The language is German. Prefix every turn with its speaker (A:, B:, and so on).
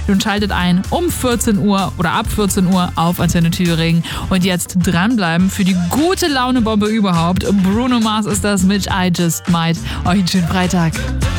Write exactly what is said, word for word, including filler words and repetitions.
A: Nun schaltet ein um vierzehn Uhr oder ab vierzehn Uhr auf Antenne Thüringen. Und jetzt dranbleiben für die gute Laune-Bombe überhaupt. Bruno Mars ist das mit I Just Might. Euch einen schönen Freitag.